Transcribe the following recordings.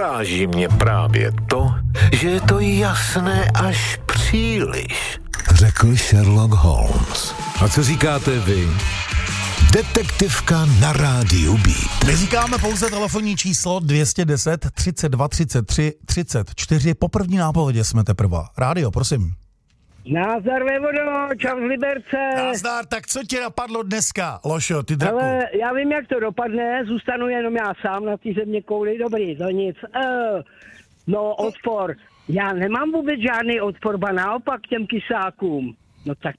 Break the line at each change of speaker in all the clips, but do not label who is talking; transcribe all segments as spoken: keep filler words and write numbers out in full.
Uráží mě právě to, že je to jasné až příliš, řekl Sherlock Holmes. A co říkáte vy? Detektivka na rádiu Beat.
My říkáme pouze telefonní číslo dvě stě deset třicet dva třicet tři třicet čtyři. Po první nápovědě jsme teprve. Rádio, prosím.
Názdar vévodo, čau z Liberce.
Názdar, tak co ti napadlo dneska, Lošo, ty draku?
Ale já vím, jak to dopadne, zůstanu jenom já sám na té země kouli, dobrý, to nic. Uh, no, odpor. Já nemám vůbec žádný odpor, ba naopak těm kysákům. No tak.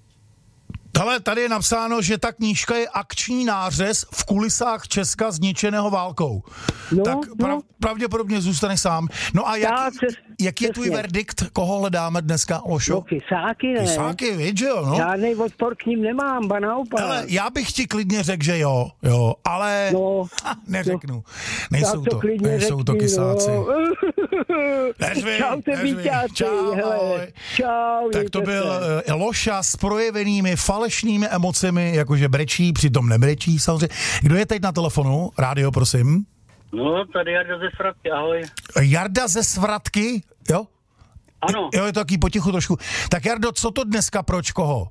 Ale tady je napsáno, že ta knížka je akční nářez v kulisách Česka zničeného válkou.
No,
tak prav,
no.
pravděpodobně zůstaneš sám. No a jak,
přes,
jaký je tvůj verdikt? Koho hledáme dneska, Lošo?
No kysáky, ne?
Kysáky, víš, jo, no.
Žádnej odpor k ním nemám, ba naopak.
Ale já bych ti klidně řekl, že jo, jo, ale
no,
ha, neřeknu. No. Nejsou
to,
to, nejsou to kysáci.
No.
Neřvi,
Čaute, víťáci,
čau,
hele. Čau,
tak to byl
se.
uh, Loša s projevenými falešnými emocemi, jakože brečí, přitom nebrečí samozřejmě. Kdo je teď na telefonu? Rádio, prosím.
No, tady Jarda ze Svratky, ahoj.
Jarda ze Svratky, jo?
Ano.
Jo, je to taky potichu trošku. Tak Jardo, co to dneska, proč, koho?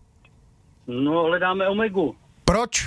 No, hledáme Omegu.
Proč?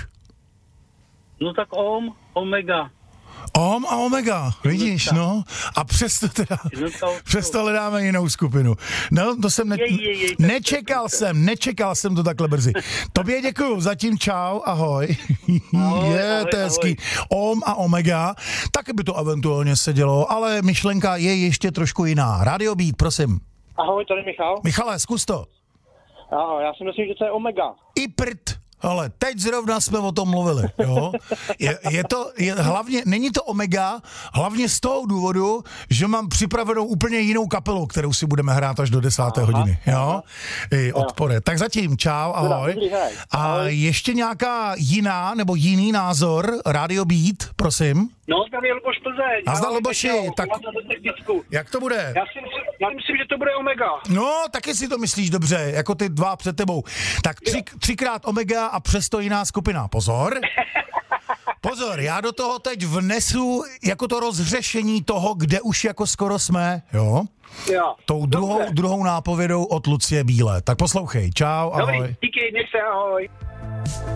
No tak Om, Omega.
Om a Omega, vidíš, no. A přesto teda, přesto hledáme jinou skupinu. No, to jsem ne,
jej, jej, jej,
nečekal jsem, nečekal jsem to takhle brzy. Tobě děkuju, zatím čau, ahoj.
ahoj
je,
ahoj,
to je hezký. Om a Omega, taky by to eventuálně sedělo, ale myšlenka je ještě trošku jiná. Radio Beat, prosím.
Ahoj, tady Michal.
Michale, zkus to.
Ahoj, já si myslím, že to je Omega.
I prd. Ale teď zrovna jsme o tom mluvili, jo. Je, je to, je, hlavně, není to Omega, hlavně z toho důvodu, že mám připravenou úplně jinou kapelu, kterou si budeme hrát až do desáté aha, hodiny, jo. Aha. I odpore. Tak zatím, čau, ahoj. A ještě nějaká jiná, nebo jiný názor, Radio Beat, prosím.
No, tady je Luboš Plzeň.
Nazdar, Luboši, tak jak to bude?
Já si myslím, já myslím, že to bude Omega.
No, taky si to myslíš dobře, jako ty dva před tebou. Tak tři, třikrát Omega a přesto jiná skupina. Pozor. Pozor, já do toho teď vnesu jako to rozřešení toho, kde už jako skoro jsme, jo?
Jo.
Tou druhou, druhou nápovědou od Lucie Bílé. Tak poslouchej, čau, ahoj.
Dobrý, díky, měj se, ahoj.